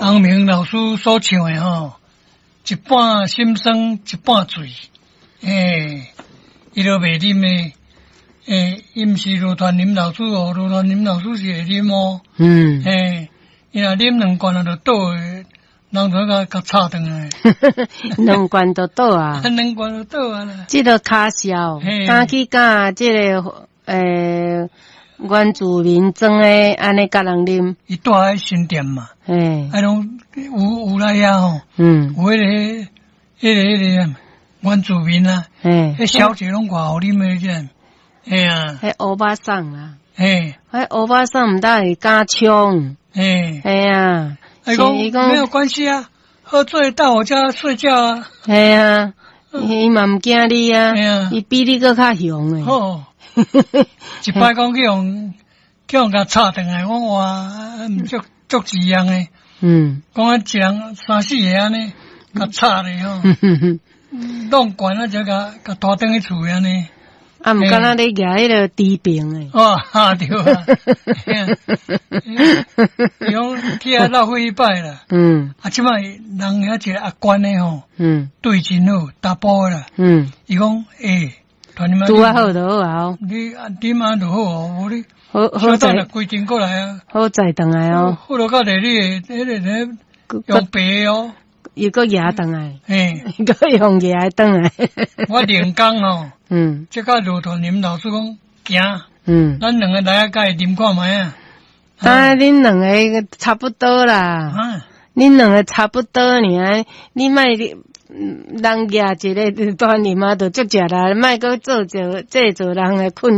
洪明老师所唱的吼，一半心酸一半醉，伊都袂啉的，伊毋是罗传林老师哦，罗传林老师是会啉哦，伊若啉两罐啊就倒的，人就甲插转来， 两罐就倒啊， 两罐就倒啊啦， 这个卡销，敢去甲这个原住民装的安尼甲人啉， 伊住喺新店嘛，拢有来遐吼，有迄个原住民啊，迄小姐拢偌好啉的这， 迄欧巴桑啦， 迄欧巴桑毋大会敢冲， 伊讲没有关系啊，喝醉到我家睡觉啊， 伊嘛毋惊你啊，伊比你搁较凶诶。 哦，一摆讲叫人甲插转来，我话足一样诶。讲一人三四个安尼，甲插咧吼，弄惯啊就甲拖转去厝安尼。 毋敢若咧举迄个治病诶。 对啊。伊讲去遐浪费一摆啦。即摆人遐一个阿官诶吼，对真好，达波啦。伊讲拄啊好就好啊。 你啉啊就好哦，无你。 好在规定过来啊！ 好在等来哦。 好到到第你迄个用白哦， 又搁牙等来， 搁用牙等来。 我练功哦，即个罗传林老师讲行，咱两个来啊，甲伊啉看卖啊。 恁两个差不多啦，恁两个差不多尔，你莫人举一个传林啊，就足食啦，莫搁做人诶困。